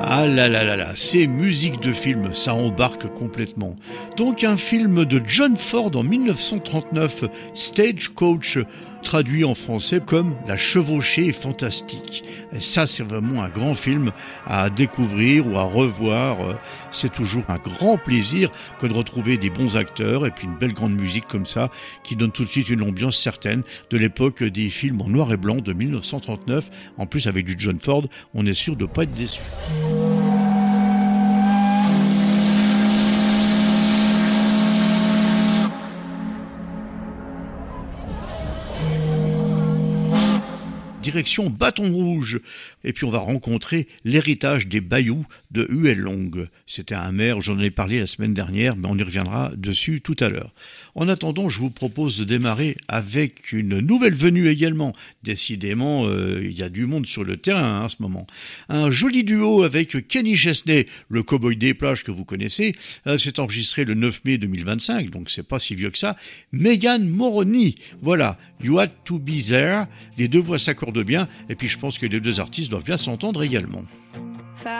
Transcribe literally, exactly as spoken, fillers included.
Ah là là là là, ces musiques de film, ça embarque complètement. Donc un film de John Ford en mille neuf cent trente-neuf, Stagecoach, traduit en français comme La chevauchée fantastique. Et ça, c'est vraiment un grand film à découvrir ou à revoir. C'est toujours un grand plaisir que de retrouver des bons acteurs et puis une belle grande musique comme ça qui donne tout de suite une ambiance certaine de l'époque des films en noir et blanc de mille neuf cent trente-neuf. En plus, avec du John Ford, on est sûr de ne pas être déçu. Direction Bâton Rouge. Et puis on va rencontrer l'héritage des Bayous de Huel Long. C'était un maire, j'en ai parlé la semaine dernière, mais on y reviendra dessus tout à l'heure. En attendant, je vous propose de démarrer avec une nouvelle venue également. Décidément, euh, il y a du monde sur le terrain hein, en ce moment. Un joli duo avec Kenny Chesney, le cow-boy des plages que vous connaissez. Euh, c'est enregistré le neuf mai deux mille vingt-cinq, donc c'est pas si vieux que ça. Megan Moroni, voilà, You Had to Be There. Les deux voix s'accordent bien, et puis je pense que les deux artistes doivent bien s'entendre également.